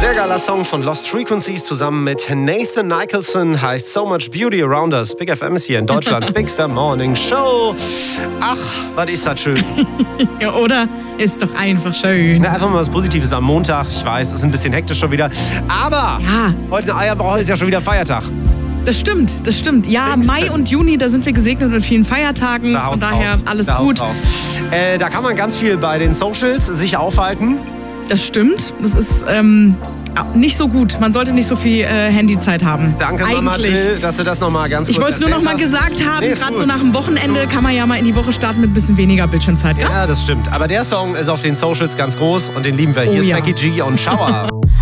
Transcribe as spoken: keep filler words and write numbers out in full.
Sehr geiler Song von Lost Frequencies zusammen mit Nathan Nicholson, heißt So Much Beauty Around Us. Big F M ist hier in Deutschlands Bigster Morning Show. Ach, was ist das schön. Ja, oder? Ist doch einfach schön. Na, einfach mal was Positives am Montag. Ich weiß, es ist ein bisschen hektisch schon wieder. Aber ja. Heute in Eierbrauch ist ja schon wieder Feiertag. Das stimmt, das stimmt. Ja, Pfingsten. Mai und Juni, da sind wir gesegnet mit vielen Feiertagen. Da Von daher raus. alles da gut. Äh, da kann man ganz viel bei den Socials sich aufhalten. Das stimmt. Das ist ähm, nicht so gut. Man sollte nicht so viel äh, Handyzeit haben. Danke, Mama Till, dass du das nochmal ganz kurz Ich wollte es nur noch mal hast. gesagt haben, nee, gerade so nach dem Wochenende kann man ja mal in die Woche starten mit ein bisschen weniger Bildschirmzeit, gell? Ja, das stimmt. Aber der Song ist auf den Socials ganz groß und den lieben wir. Hier oh, ist ja. Becky G und Shower.